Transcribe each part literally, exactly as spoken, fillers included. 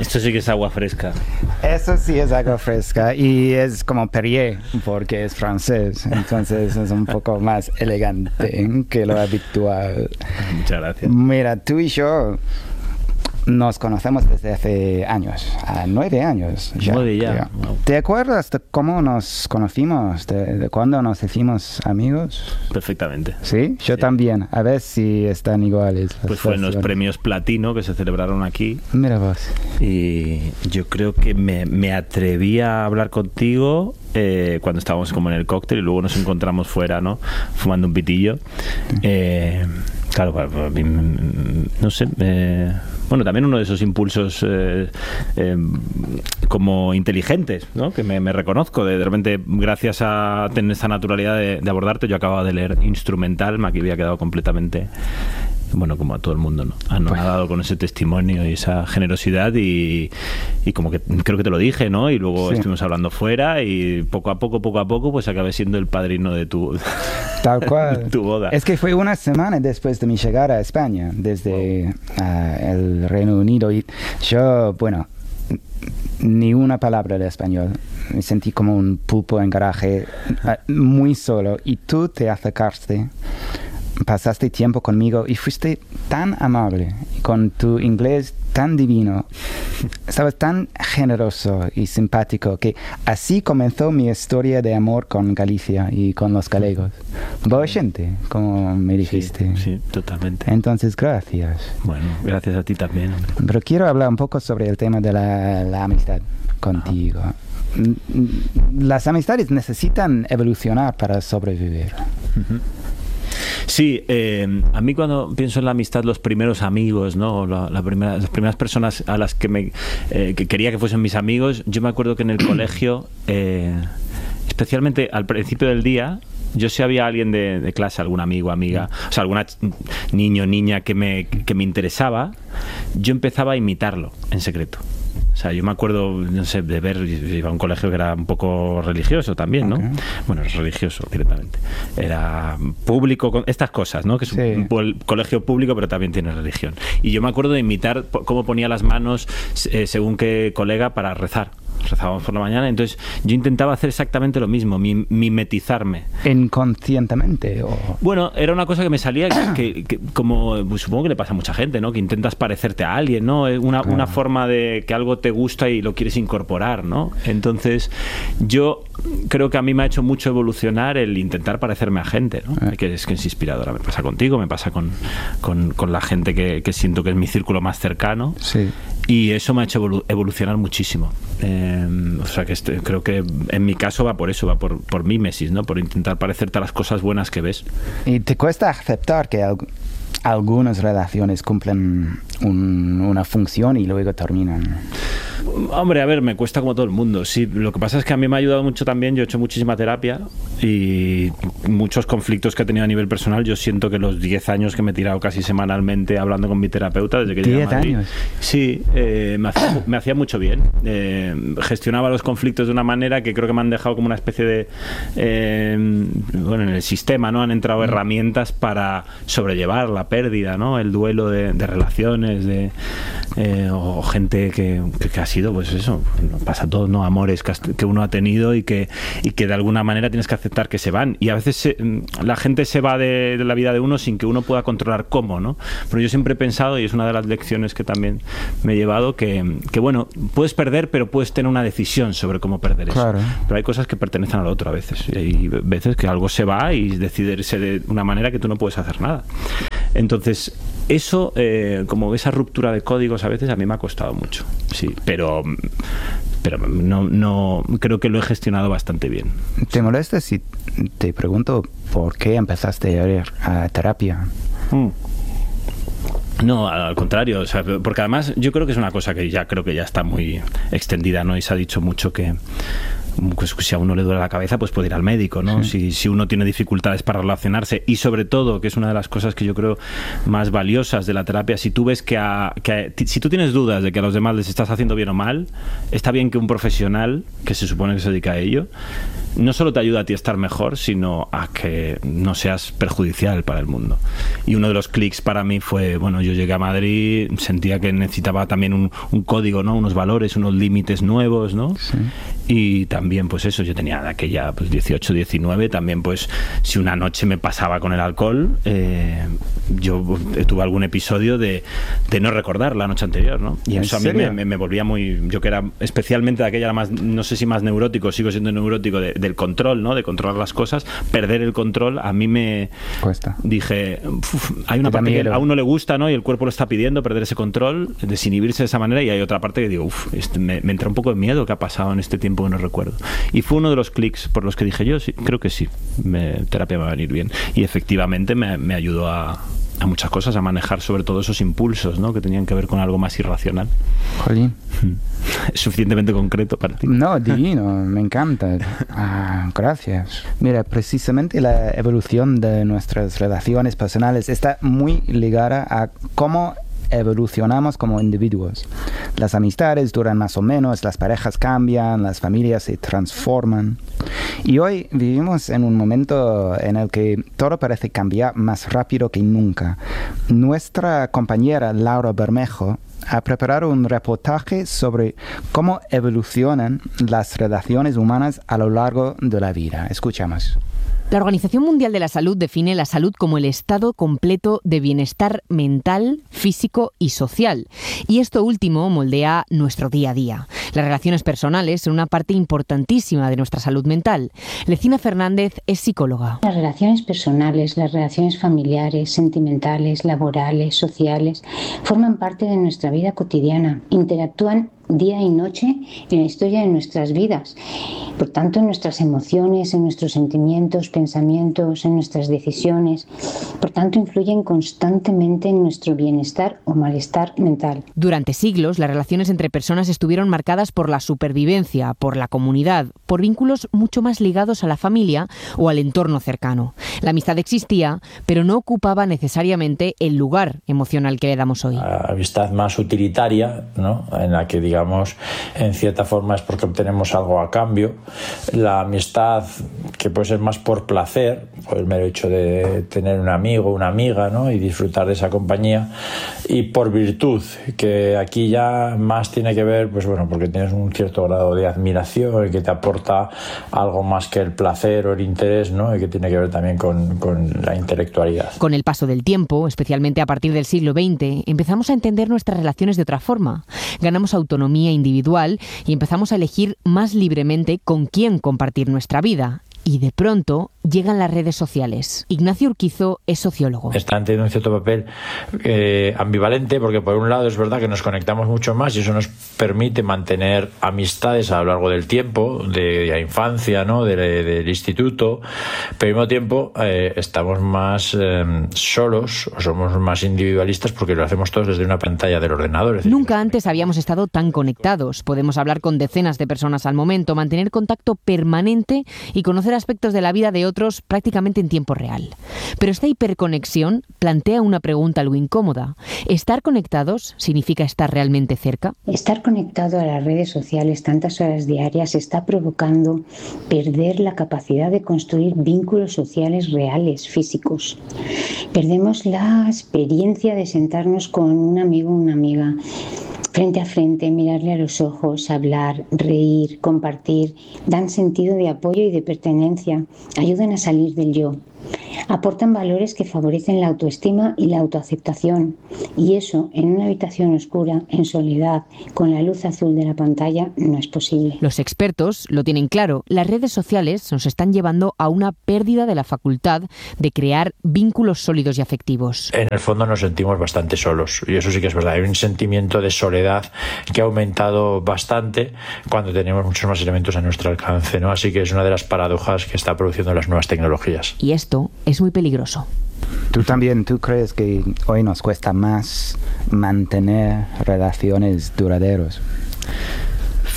Esto sí que es agua fresca. Eso sí es agua fresca y es como Perrier porque es francés, entonces es un poco más elegante que lo habitual. Muchas gracias. Mira, tú y yo nos conocemos desde hace años, a nueve años ya. Nueve ya. Wow. ¿Te acuerdas de cómo nos conocimos, de, de cuándo nos hicimos amigos? Perfectamente. Sí, yo Sí. también. A ver si están iguales. Pues fue en los premios Platino que se celebraron aquí. Mira vos. Y yo creo que me, me atreví a hablar contigo eh, cuando estábamos como en el cóctel y luego nos encontramos fuera, ¿no? Fumando un pitillo. Eh, claro, para, para mí, no sé. Eh, bueno, también uno de esos impulsos eh, eh, como inteligentes, ¿no? Que me, me reconozco. De, de repente, gracias a tener esta naturalidad de, de abordarte, yo acababa de leer Instrumental, me había quedado completamente... bueno, como a todo el mundo, ¿no? Anonadado con ese testimonio y esa generosidad y, y como que creo que te lo dije, ¿no? Y luego sí. estuvimos hablando fuera y poco a poco, poco a poco, pues acabé siendo el padrino de tu, Tal cual. tu boda. Es que fue una semana después de mi llegada a España, desde wow. uh, el Reino Unido. Y yo, bueno, ni una palabra de español. Me sentí como un pulpo en garaje, uh, muy solo. Y tú te acercaste, pasaste tiempo conmigo y fuiste tan amable, con tu inglés tan divino, estabas tan generoso y simpático que así comenzó mi historia de amor con Galicia y con los galegos. Boa gente, como me dijiste. Sí, sí, totalmente. Entonces, gracias. Bueno, gracias a ti también. Pero quiero hablar un poco sobre el tema de la, la amistad contigo. Ah. Las amistades necesitan evolucionar para sobrevivir. Uh-huh. Sí, eh, a mí cuando pienso en la amistad, los primeros amigos, ¿no? La, la primera, las primeras personas a las que, me, eh, que quería que fuesen mis amigos, yo me acuerdo que en el colegio, eh, especialmente al principio del día, yo si había alguien de, de clase, algún amigo, amiga, o sea, algún niño, niña que me, que me interesaba, yo empezaba a imitarlo en secreto. O sea, yo me acuerdo, no sé, de ver, iba a un colegio que era un poco religioso también, ¿no? Okay. Bueno, religioso directamente. Era público, con estas cosas, ¿no? Que es sí. un, un colegio público, pero también tiene religión. Y yo me acuerdo de imitar cómo ponía las manos eh, según qué colega para rezar. Rezábamos por la mañana, entonces yo intentaba hacer exactamente lo mismo, mim mimetizarme. ¿Inconscientemente? O... Bueno, era una cosa que me salía que, que, que como pues, supongo que le pasa a mucha gente, ¿no? Que intentas parecerte a alguien, ¿no? Una, claro. una forma de que algo te gusta y lo quieres incorporar, ¿no? Entonces yo creo que a mí me ha hecho mucho evolucionar el intentar parecerme a gente, ¿no? Eh. Que es que es inspiradora. Me pasa contigo, me pasa con, con, con la gente que, que siento que es mi círculo más cercano. Sí. Y eso me ha hecho evolu evolucionar muchísimo. Eh, o sea que este, creo que en mi caso va por eso, va por, por mímesis, ¿no? Por intentar parecerte a las cosas buenas que ves. ¿Y te cuesta aceptar que al algunas relaciones cumplen un, una función y luego terminan? Hombre, a ver, me cuesta como todo el mundo. Sí, lo que pasa es que a mí me ha ayudado mucho también. Yo he hecho muchísima terapia y muchos conflictos que he tenido a nivel personal. Yo siento que los diez años que me he tirado casi semanalmente hablando con mi terapeuta desde que llegué a Madrid. ¿diez años? Sí, eh, me, hacía, me hacía mucho bien. Eh, gestionaba los conflictos de una manera que creo que me han dejado como una especie de... Eh, bueno, en el sistema, ¿no? Han entrado herramientas para sobrellevar la pérdida, ¿no? El duelo de, de relaciones, de eh, o gente que, que, que ha sido, pues eso, pasa todo, ¿no? Amores que, has, que uno ha tenido y que, y que de alguna manera tienes que aceptar que se van. Y a veces se, la gente se va de, de la vida de uno sin que uno pueda controlar cómo, ¿no? Pero yo siempre he pensado, y es una de las lecciones que también me he llevado, que, que bueno, puedes perder, pero puedes tener una decisión sobre cómo perder eso. Claro. Pero hay cosas que pertenecen al otro a veces. Y hay veces que algo se va y decide irse de una manera que tú no puedes hacer nada. Entonces, eso, eh, como esa ruptura de códigos a veces a mí me ha costado mucho, sí, pero, pero no, no creo que lo he gestionado bastante bien. ¿Te molesta si te pregunto por qué empezaste a ir a terapia? Mm. No, al contrario, o sea, porque además yo creo que es una cosa que ya creo que ya está muy extendida, ¿no? Y se ha dicho mucho que pues si a uno le duele la cabeza, pues puede ir al médico, ¿no? Sí. Si, si uno tiene dificultades para relacionarse y sobre todo, que es una de las cosas que yo creo más valiosas de la terapia, si tú ves que, a, que a, si tú tienes dudas de que a los demás les estás haciendo bien o mal, está bien que un profesional que se supone que se dedica a ello no solo te ayuda a ti a estar mejor, sino a que no seas perjudicial para el mundo. Y uno de los clics para mí fue, bueno, yo llegué a Madrid, sentía que necesitaba también un, un código, ¿no? Unos valores, unos límites nuevos, ¿no? Sí. Y también, pues eso, yo tenía de aquella pues dieciocho, diecinueve, también pues si una noche me pasaba con el alcohol, eh, yo tuve algún episodio de, de no recordar la noche anterior, ¿no? Y eso a mí me, me, me volvía muy, yo que era especialmente de aquella, más, no sé si más neurótico, sigo siendo neurótico de, del control, ¿no? De controlar las cosas, perder el control, a mí me cuesta. Dije, hay una parte que a uno le gusta, ¿no? Y el cuerpo lo está pidiendo, perder ese control, desinhibirse de esa manera, y hay otra parte que digo, uff, este, me, me entra un poco de miedo que ha pasado en este tiempo que no recuerdo. Y fue uno de los clics por los que dije yo, sí, creo que sí, me, terapia me va a venir bien. Y efectivamente me, me ayudó a, a muchas cosas, a manejar sobre todo esos impulsos, ¿no? Que tenían que ver con algo más irracional. Jolín. ¿Es suficientemente concreto para ti? No, divino, me encanta. Ah, gracias. Mira, precisamente la evolución de nuestras relaciones personales está muy ligada a cómo evolucionamos como individuos. Las amistades duran más o menos, las parejas cambian, las familias se transforman. Y hoy vivimos en un momento en el que todo parece cambiar más rápido que nunca. Nuestra compañera Laura Bermejo ha preparado un reportaje sobre cómo evolucionan las relaciones humanas a lo largo de la vida. Escuchamos. La Organización Mundial de la Salud define la salud como el estado completo de bienestar mental, físico y social. Y esto último moldea nuestro día a día. Las relaciones personales son una parte importantísima de nuestra salud mental. Lecina Fernández es psicóloga. Las relaciones personales, las relaciones familiares, sentimentales, laborales, sociales, forman parte de nuestra vida cotidiana. Interactúan día y noche en la historia de nuestras vidas. Por tanto, en nuestras emociones, en nuestros sentimientos, pensamientos, en nuestras decisiones. Por tanto, influyen constantemente en nuestro bienestar o malestar mental. Durante siglos, las relaciones entre personas estuvieron marcadas por la supervivencia, por la comunidad, por vínculos mucho más ligados a la familia o al entorno cercano. La amistad existía, pero no ocupaba necesariamente el lugar emocional que le damos hoy. La amistad más utilitaria, ¿no? En la que, digamos, en cierta forma es porque obtenemos algo a cambio. La amistad que puede ser más por placer, por el mero hecho de tener un amigo, una amiga, ¿no? Y disfrutar de esa compañía. Y por virtud, que aquí ya más tiene que ver, pues bueno, porque tienes un cierto grado de admiración y que te aporta algo más que el placer o el interés, ¿no? Y que tiene que ver también con, con la intelectualidad. Con el paso del tiempo, especialmente a partir del siglo veinte, empezamos a entender nuestras relaciones de otra forma. Ganamos autonomía individual y empezamos a elegir más libremente con quién compartir nuestra vida. Y de pronto llegan las redes sociales. Ignacio Urquizo es sociólogo. Están teniendo un cierto papel eh, ambivalente, porque por un lado es verdad que nos conectamos mucho más y eso nos permite mantener amistades a lo largo del tiempo, de, de la infancia, ¿no? de, de, del instituto, pero al mismo tiempo eh, estamos más eh, solos o somos más individualistas porque lo hacemos todos desde una pantalla del ordenador. Es decir, nunca antes habíamos estado tan conectados. Podemos hablar con decenas de personas al momento, mantener contacto permanente y conocer aspectos de la vida de otros prácticamente en tiempo real. Pero esta hiperconexión plantea una pregunta algo incómoda. ¿Estar conectados significa estar realmente cerca? Estar conectado a las redes sociales tantas horas diarias está provocando perder la capacidad de construir vínculos sociales reales, físicos. Perdemos la experiencia de sentarnos con un amigo o una amiga frente a frente, mirarle a los ojos, hablar, reír, compartir, dan sentido de apoyo y de pertenencia, ayudan a salir del yo. Aportan valores que favorecen la autoestima y la autoaceptación. Y eso, en una habitación oscura, en soledad, con la luz azul de la pantalla, no es posible. Los expertos lo tienen claro. Las redes sociales nos están llevando a una pérdida de la facultad de crear vínculos sólidos y afectivos. En el fondo nos sentimos bastante solos. Y eso sí que es verdad. Hay un sentimiento de soledad que ha aumentado bastante cuando tenemos muchos más elementos a nuestro alcance, ¿no? Así que es una de las paradojas que está produciendo las nuevas tecnologías. Y esto es muy peligroso. ¿Tú también, tú crees que hoy nos cuesta más mantener relaciones duraderas?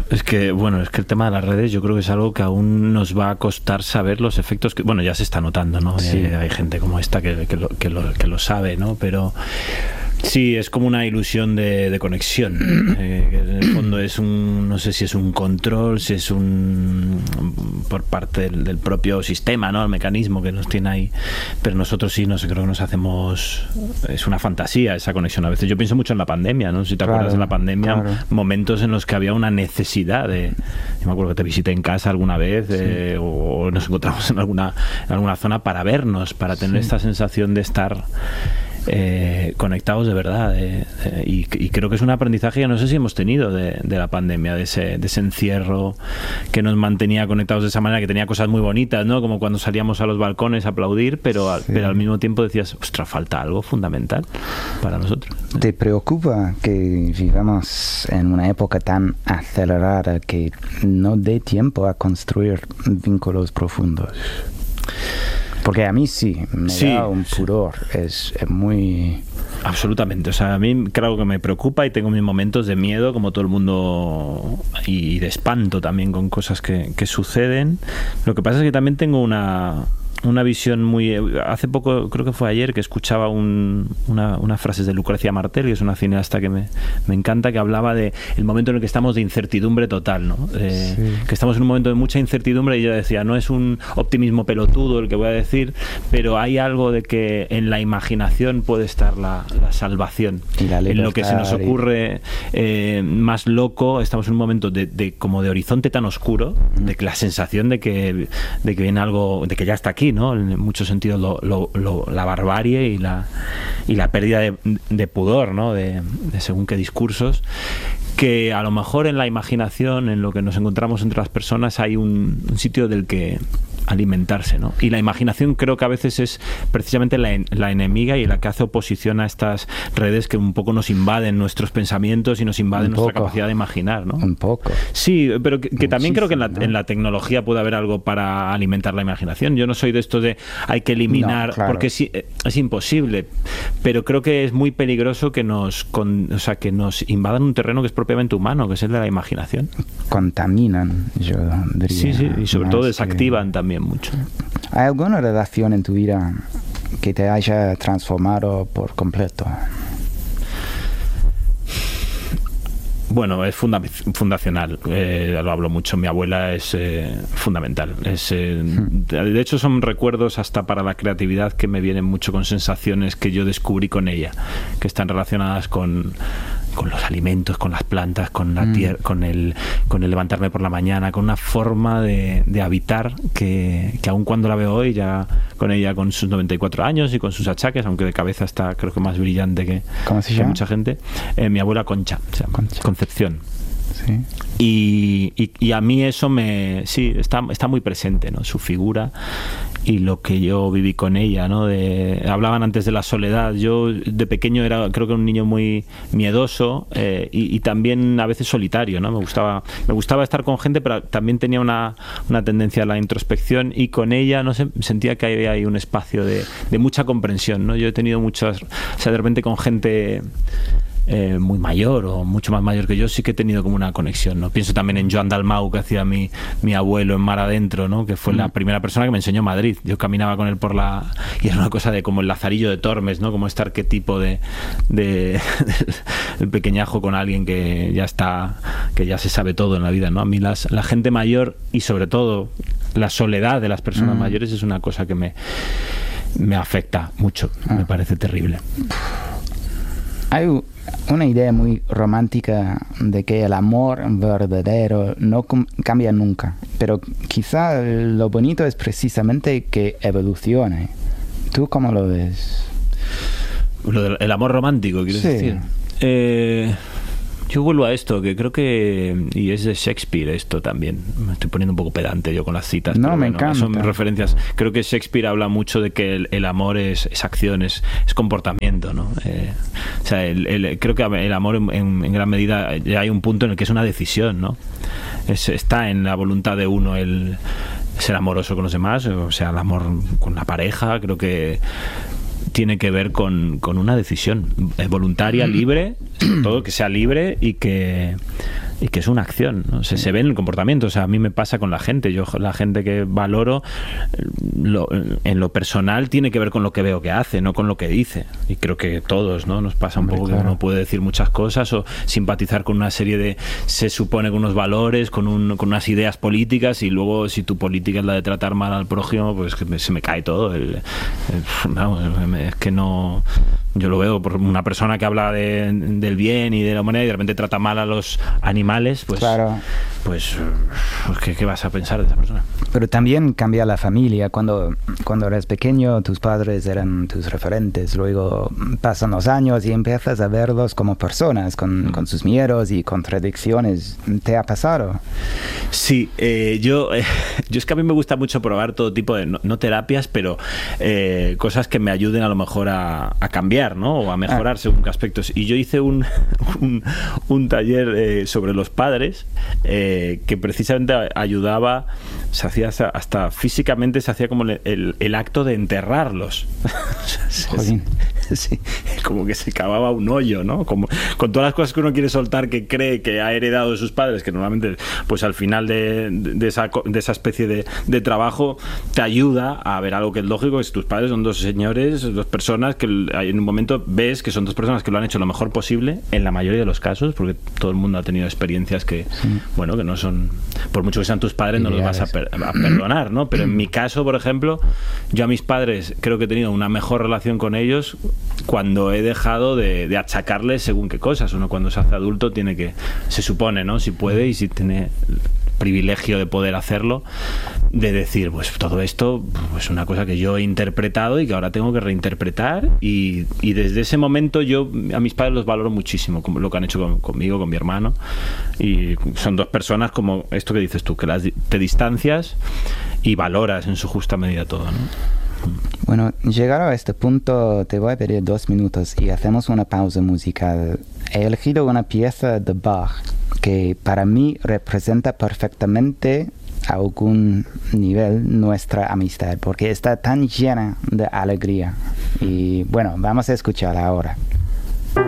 Es que, bueno, es que el tema de las redes yo creo que es algo que aún nos va a costar saber los efectos que, bueno, ya se está notando, ¿no? Sí. Eh, hay gente como esta que, que, lo, que, lo, que lo sabe, ¿no? Pero sí, es como una ilusión de, de conexión. Eh, que en el fondo es un, no sé si es un control, si es un por parte del, del propio sistema, ¿no? El mecanismo que nos tiene ahí. Pero nosotros sí, no sé, creo que nos hacemos, es una fantasía esa conexión. A veces yo pienso mucho en la pandemia, ¿no? Si te claro, acuerdas de la pandemia, claro. Momentos en los que había una necesidad de, yo me acuerdo que te visité en casa alguna vez, sí. eh, o nos encontramos en alguna, en alguna zona para vernos, para tener sí. esta sensación de estar Eh, conectados de verdad, eh, eh, y, y creo que es un aprendizaje que no sé si hemos tenido de, de la pandemia, de ese, de ese encierro que nos mantenía conectados de esa manera, que tenía cosas muy bonitas, ¿no? Como cuando salíamos a los balcones a aplaudir, pero, sí. pero al mismo tiempo decías, ostras, falta algo fundamental para nosotros. ¿Te preocupa que vivamos en una época tan acelerada que no dé tiempo a construir vínculos profundos? Porque a mí sí, me sí. da un pudor, es, es muy... Absolutamente, o sea, a mí claro que me preocupa y tengo mis momentos de miedo, como todo el mundo, y de espanto también con cosas que, que suceden. Lo que pasa es que también tengo una... una visión muy... Hace poco, creo que fue ayer, que escuchaba un, una, unas frases de Lucrecia Martel, que es una cineasta que me, me encanta, que hablaba de el momento en el que estamos de incertidumbre total, ¿no? Eh, sí. Que estamos en un momento de mucha incertidumbre, y ella decía, no es un optimismo pelotudo el que voy a decir, pero hay algo de que en la imaginación puede estar la, la salvación. Y la en lo que se nos ocurre eh, más loco, estamos en un momento de, de como de horizonte tan oscuro, mm. de que la sensación de que, de que viene algo, de que ya está aquí, ¿no? En muchos sentidos lo, lo, lo, la barbarie y la, y la pérdida de, de pudor, ¿no? De, de según qué discursos, que a lo mejor en la imaginación, en lo que nos encontramos entre las personas, hay un, un sitio del que alimentarse, ¿no? Y la imaginación creo que a veces es precisamente la, la enemiga y la que hace oposición a estas redes que un poco nos invaden nuestros pensamientos y nos invaden nuestra capacidad de imaginar, ¿no? Un poco. Sí, pero que, que también creo que en la, ¿no? en la tecnología puede haber algo para alimentar la imaginación. Yo no soy de esto de hay que eliminar, no, claro. porque es, es imposible, pero creo que es muy peligroso que nos, con, o sea, que nos invadan un terreno que es propiamente humano, que es el de la imaginación. Contaminan, yo diría. Sí, sí, y sobre todo desactivan que... también mucho. ¿Hay alguna relación en tu vida que te haya transformado por completo? Bueno, es funda fundacional, eh, lo hablo mucho, mi abuela es eh, fundamental. Es, eh, de hecho son recuerdos hasta para la creatividad que me vienen mucho con sensaciones que yo descubrí con ella, que están relacionadas con, con los alimentos, con las plantas, con la tierra, mm. con el con el levantarme por la mañana, con una forma de, de habitar que, que aun cuando la veo hoy, ya con ella con sus noventa y cuatro años y con sus achaques, aunque de cabeza está creo que más brillante que, ¿Cómo se que llama? mucha gente, eh, mi abuela Concha, se llama, Concha. Concepción. Sí. Y, y, y a mí eso me sí está, está muy presente, ¿no? Su figura y lo que yo viví con ella, ¿no? De, hablaban antes de la soledad. Yo de pequeño era creo que un niño muy miedoso eh, y, y también a veces solitario, ¿no? Me gustaba me gustaba estar con gente, pero también tenía una, una tendencia a la introspección, y con ella no sé, sentía que había ahí un espacio de, de mucha comprensión, ¿no? Yo he tenido muchas, o sea, de repente con gente Eh, muy mayor o mucho más mayor que yo, sí que he tenido como una conexión, ¿no? Pienso también en Joan Dalmau, que hacía mi, mi abuelo en Mar Adentro, ¿no? Que fue mm. la primera persona que me enseñó Madrid. Yo caminaba con él por la... y era una cosa de como el Lazarillo de Tormes, ¿no? Como este arquetipo de, de, de el pequeñajo con alguien que ya está, que ya se sabe todo en la vida, ¿no? A mí las, la gente mayor y sobre todo la soledad de las personas mm. mayores es una cosa que me, me afecta mucho, ah. me parece terrible. Hay una idea muy romántica de que el amor verdadero no cambia nunca, pero quizá lo bonito es precisamente que evolucione. ¿Tú cómo lo ves? Lo del el amor romántico, ¿quieres sí. decir? Eh, yo vuelvo a esto, que creo que... y es de Shakespeare esto también. Me estoy poniendo un poco pedante yo con las citas. No, pero me bueno, encanta. Son mis referencias. Creo que Shakespeare habla mucho de que el, el amor es, es acción, es, es comportamiento, ¿no? Eh, o sea, el, el, creo que el amor en, en, en gran medida ya hay un punto en el que es una decisión, ¿no? Es, está en la voluntad de uno el ser amoroso con los demás, o sea, el amor con la pareja. Creo que tiene que ver con, con una decisión voluntaria, libre, sobre todo que sea libre y que y que es una acción, ¿no? Se, se ve en el comportamiento. O sea, a mí me pasa con la gente. Yo, la gente que valoro, lo, en lo personal tiene que ver con lo que veo que hace, no con lo que dice. Y creo que todos, ¿no? Nos pasa un Hombre, poco claro. que uno puede decir muchas cosas o simpatizar con una serie de, se supone, con unos valores, con, un, con unas ideas políticas, y luego si tu política es la de tratar mal al prójimo, pues que me, se me cae todo. El, el, vamos, es que no... Yo lo veo por una persona que habla de, del bien y de la humanidad y de repente trata mal a los animales, pues, Claro. pues, pues ¿qué, ¿qué vas a pensar de esa persona? Pero también cambia la familia. Cuando, cuando eres pequeño, tus padres eran tus referentes. Luego pasan los años y empiezas a verlos como personas, con, con sus miedos y contradicciones. ¿Te ha pasado? Sí, eh, yo, eh, yo es que a mí me gusta mucho probar todo tipo de, no, no terapias, pero eh, cosas que me ayuden a lo mejor a, a cambiar, ¿no? O a mejorar ah. según qué aspectos. Y yo hice un, un, un taller eh, sobre los padres eh, que precisamente ayudaba, se hacía hasta físicamente, se hacía como el, el, el acto de enterrarlos. Jolín. Sí, como que se cavaba un hoyo, ¿no? Como, con todas las cosas que uno quiere soltar, que cree que ha heredado de sus padres, que normalmente, pues al final de, de, esa, de esa especie de, de trabajo, te ayuda a ver algo que es lógico, que tus padres son dos señores, dos personas que en un momento ves que son dos personas que lo han hecho lo mejor posible, en la mayoría de los casos, porque todo el mundo ha tenido experiencias que, sí. bueno, que no son, por mucho que sean tus padres, no los vas a, per, a perdonar, ¿no? Pero en mi caso, por ejemplo, yo a mis padres creo que he tenido una mejor relación con ellos cuando he dejado de, de achacarles según qué cosas. Uno cuando se hace adulto tiene que, se supone, ¿no? Si puede y si tiene privilegio de poder hacerlo, de decir, pues todo esto es pues, una cosa que yo he interpretado y que ahora tengo que reinterpretar, y, y desde ese momento yo a mis padres los valoro muchísimo, como lo que han hecho con, conmigo, con mi hermano, y son dos personas como esto que dices tú, que las, te distancias y valoras en su justa medida todo, ¿no? Bueno, llegado a este punto te voy a pedir dos minutos y hacemos una pausa musical. He elegido una pieza de Bach que para mí representa perfectamente a algún nivel nuestra amistad, porque está tan llena de alegría. Y bueno, vamos a escucharla ahora.